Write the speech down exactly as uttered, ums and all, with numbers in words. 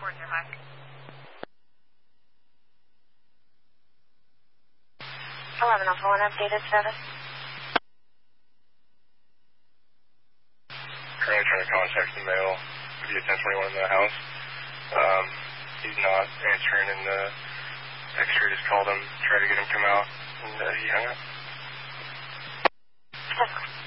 four zero five. eleven Alpha one, updated status. Currently trying to contact the male via ten twenty-one in the house. Um, he's not answering, and the extra just called him, tried to get him to come out, and uh, he hung up. ten